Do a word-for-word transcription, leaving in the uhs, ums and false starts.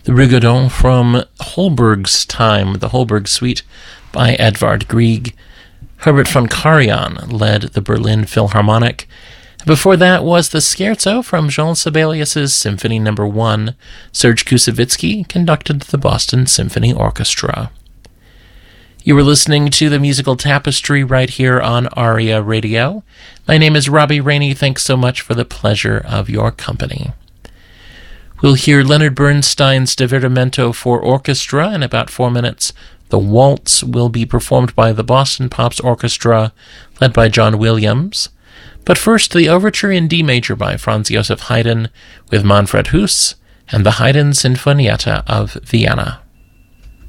The Rigodon from Holberg's time, the Holberg Suite by Edvard Grieg. Herbert von Karajan led the Berlin Philharmonic. Before that was the Scherzo from Jean Sibelius's Symphony Number One. Serge Koussevitzky conducted the Boston Symphony Orchestra. You were listening to the Musical Tapestry right here on ARIA Radio. My name is Robbie Rainey. Thanks so much for the pleasure of your company. We'll hear Leonard Bernstein's Divertimento for Orchestra in about four minutes. The Waltz will be performed by the Boston Pops Orchestra, led by John Williams. But first, the Overture in D major by Franz Joseph Haydn with Manfred Huss and the Haydn Sinfonietta of Vienna.